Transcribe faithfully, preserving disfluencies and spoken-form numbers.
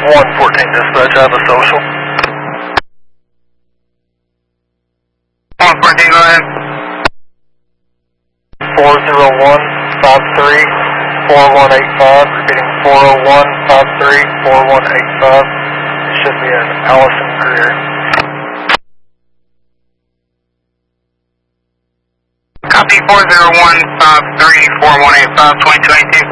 one fourteen dispatch, I have a social. one fourteen, go ahead. four zero one five three four one eight five, repeating four zero one five three four one eight five. It should be an Allison Greer. Copy four zero one five three four one eight five, twenty-two eighteen.